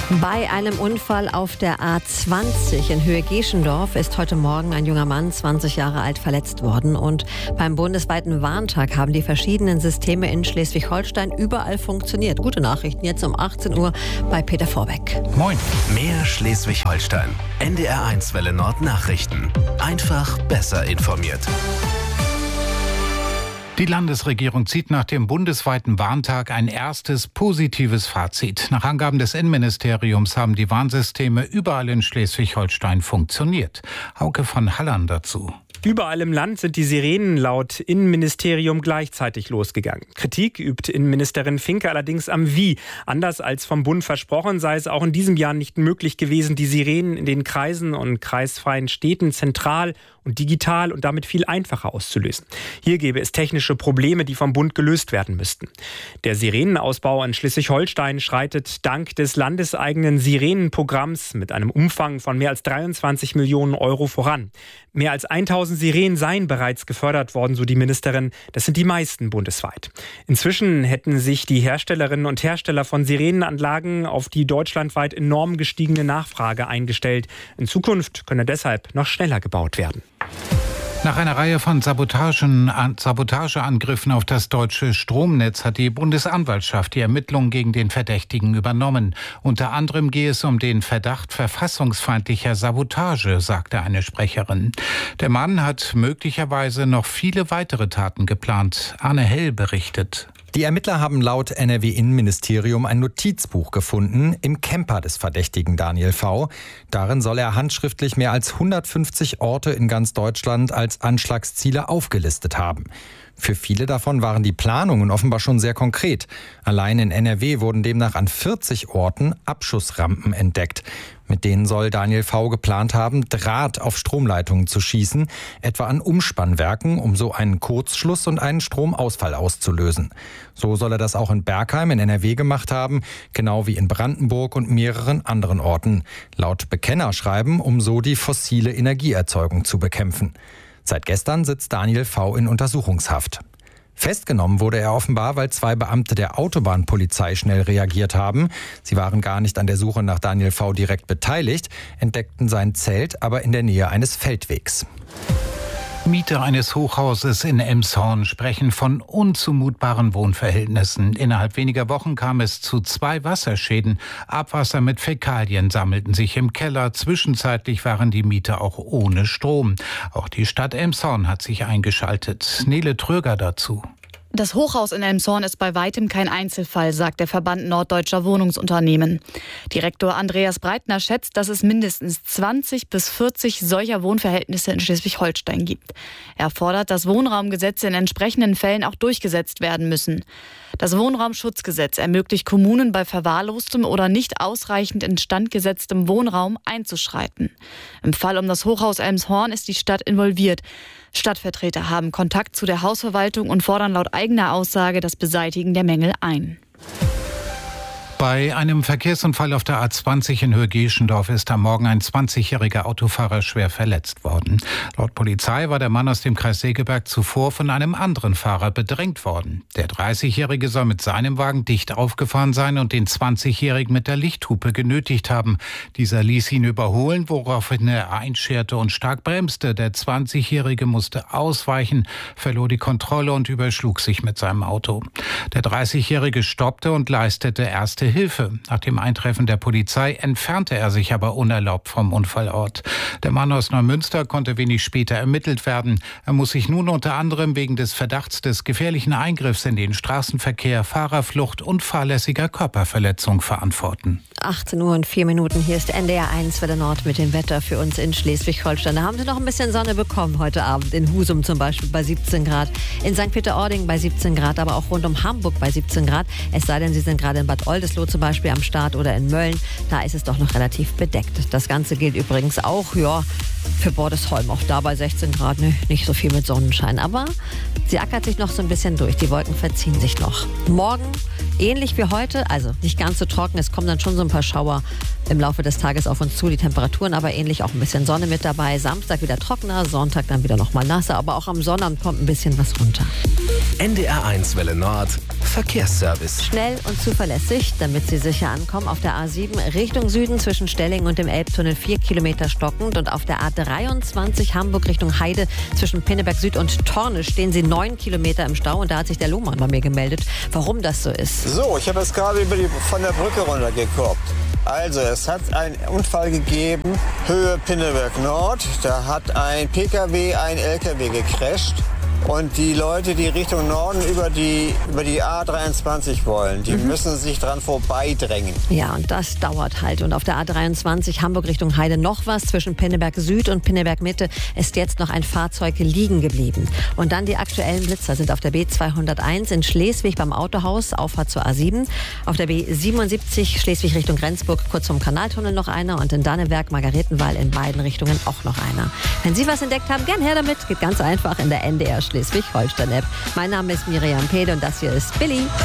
Bei einem Unfall auf der A20 in Höhe Geschendorf ist heute Morgen ein junger Mann, 20 Jahre alt, verletzt worden. Und beim bundesweiten Warntag haben die verschiedenen Systeme in Schleswig-Holstein überall funktioniert. Gute Nachrichten jetzt um 18 Uhr bei Peter Vorbeck. Moin. Mehr Schleswig-Holstein. NDR1 Welle Nord Nachrichten. Einfach besser informiert. Die Landesregierung zieht nach dem bundesweiten Warntag ein erstes positives Fazit. Nach Angaben des Innenministeriums haben die Warnsysteme überall in Schleswig-Holstein funktioniert. Hauke von Hallern dazu. Überall im Land sind die Sirenen laut Innenministerium gleichzeitig losgegangen. Kritik übt Innenministerin Finke allerdings am Wie. Anders als vom Bund versprochen, sei es auch in diesem Jahr nicht möglich gewesen, die Sirenen in den Kreisen und kreisfreien Städten zentral und digital und damit viel einfacher auszulösen. Hier gäbe es technische Probleme, die vom Bund gelöst werden müssten. Der Sirenenausbau in Schleswig-Holstein schreitet dank des landeseigenen Sirenenprogramms mit einem Umfang von mehr als 23 Millionen Euro voran. Mehr als 1000 Sirenen seien bereits gefördert worden, so die Ministerin. Das sind die meisten bundesweit. Inzwischen hätten sich die Herstellerinnen und Hersteller von Sirenenanlagen auf die deutschlandweit enorm gestiegene Nachfrage eingestellt. In Zukunft könne deshalb noch schneller gebaut werden. Nach einer Reihe von Sabotageangriffen auf das deutsche Stromnetz hat die Bundesanwaltschaft die Ermittlungen gegen den Verdächtigen übernommen. Unter anderem gehe es um den Verdacht verfassungsfeindlicher Sabotage, sagte eine Sprecherin. Der Mann hat möglicherweise noch viele weitere Taten geplant. Arne Hell berichtet. Die Ermittler haben laut NRW-Innenministerium ein Notizbuch gefunden im Camper des Verdächtigen Daniel V. Darin soll er handschriftlich mehr als 150 Orte in ganz Deutschland als Anschlagsziele aufgelistet haben. Für viele davon waren die Planungen offenbar schon sehr konkret. Allein in NRW wurden demnach an 40 Orten Abschussrampen entdeckt. Mit denen soll Daniel V. geplant haben, Draht auf Stromleitungen zu schießen, etwa an Umspannwerken, um so einen Kurzschluss und einen Stromausfall auszulösen. So soll er das auch in Bergheim in NRW gemacht haben, genau wie in Brandenburg und mehreren anderen Orten. Laut Bekennerschreiben, um so die fossile Energieerzeugung zu bekämpfen. Seit gestern sitzt Daniel V. in Untersuchungshaft. Festgenommen wurde er offenbar, weil 2 Beamte der Autobahnpolizei schnell reagiert haben. Sie waren gar nicht an der Suche nach Daniel V. direkt beteiligt, entdeckten sein Zelt aber in der Nähe eines Feldwegs. Mieter eines Hochhauses in Elmshorn sprechen von unzumutbaren Wohnverhältnissen. Innerhalb weniger Wochen kam es zu 2 Wasserschäden. Abwasser mit Fäkalien sammelten sich im Keller. Zwischenzeitlich waren die Mieter auch ohne Strom. Auch die Stadt Elmshorn hat sich eingeschaltet. Nele Tröger dazu. Das Hochhaus in Elmshorn ist bei weitem kein Einzelfall, sagt der Verband Norddeutscher Wohnungsunternehmen. Direktor Andreas Breitner schätzt, dass es mindestens 20 bis 40 solcher Wohnverhältnisse in Schleswig-Holstein gibt. Er fordert, dass Wohnraumgesetze in entsprechenden Fällen auch durchgesetzt werden müssen. Das Wohnraumschutzgesetz ermöglicht Kommunen bei verwahrlostem oder nicht ausreichend instand gesetztem Wohnraum einzuschreiten. Im Fall um das Hochhaus Elmshorn ist die Stadt involviert. Stadtvertreter haben Kontakt zu der Hausverwaltung und fordern laut eigener Aussage das Beseitigen der Mängel ein. Bei einem Verkehrsunfall auf der A20 in Höhe Geschendorf ist am Morgen ein 20-jähriger Autofahrer schwer verletzt worden. Laut Polizei war der Mann aus dem Kreis Segeberg zuvor von einem anderen Fahrer bedrängt worden. Der 30-jährige soll mit seinem Wagen dicht aufgefahren sein und den 20-jährigen mit der Lichthupe genötigt haben. Dieser ließ ihn überholen, woraufhin er einscherte und stark bremste. Der 20-jährige musste ausweichen, verlor die Kontrolle und überschlug sich mit seinem Auto. Der 30-jährige stoppte und leistete erste Hilfe. Nach dem Eintreffen der Polizei entfernte er sich aber unerlaubt vom Unfallort. Der Mann aus Neumünster konnte wenig später ermittelt werden. Er muss sich nun unter anderem wegen des Verdachts des gefährlichen Eingriffs in den Straßenverkehr, Fahrerflucht und fahrlässiger Körperverletzung verantworten. 18:04 Uhr. Hier ist NDR1 Welle Nord mit dem Wetter für uns in Schleswig-Holstein. Da haben Sie noch ein bisschen Sonne bekommen heute Abend. In Husum zum Beispiel bei 17 Grad. In St. Peter-Ording bei 17 Grad, aber auch rund um Hamburg bei 17 Grad. Es sei denn, Sie sind gerade in Bad Oldesloe zum Beispiel am Start oder in Mölln. Da ist es doch noch relativ bedeckt. Das Ganze gilt übrigens auch, für Bordesholm. Auch da bei 16 Grad, nicht so viel mit Sonnenschein. Aber sie ackert sich noch so ein bisschen durch. Die Wolken verziehen sich noch. Morgen ähnlich wie heute, also nicht ganz so trocken. Es kommen dann schon so ein paar Schauer im Laufe des Tages auf uns zu. Die Temperaturen aber ähnlich, auch ein bisschen Sonne mit dabei. Samstag wieder trockener, Sonntag dann wieder nochmal nasser. Aber auch am Sonnabend kommt ein bisschen was runter. NDR1 Welle Nord Verkehrsservice. Schnell und zuverlässig, damit Sie sicher ankommen. Auf der A7 Richtung Süden zwischen Stelling und dem Elbtunnel 4 Kilometer stockend. Und auf der A23 Hamburg Richtung Heide zwischen Pinneberg Süd und Torne stehen Sie 9 Kilometer im Stau. Und da hat sich der Lohmann bei mir gemeldet, warum das so ist. So, ich habe jetzt gerade von der Brücke runtergeguckt. Also, es hat einen Unfall gegeben, Höhe Pinneberg Nord. Da hat ein PKW einen LKW gecrasht. Und die Leute, die Richtung Norden über die A23 wollen, die müssen sich dran vorbeidrängen. Ja, und das dauert halt. Und auf der A23 Hamburg Richtung Heide noch was. Zwischen Pinneberg Süd und Pinneberg Mitte ist jetzt noch ein Fahrzeug liegen geblieben. Und dann die aktuellen Blitzer sind auf der B201 in Schleswig beim Autohaus, Auffahrt zur A7. Auf der B77 Schleswig Richtung Rendsburg kurz vom Kanaltunnel noch einer. Und in Danneberg, Margaretenwall in beiden Richtungen auch noch einer. Wenn Sie was entdeckt haben, gern her damit. Geht ganz einfach in der NDR Schleswig-Holstein-App. Mein Name ist Miriam Pede und das hier ist Billy.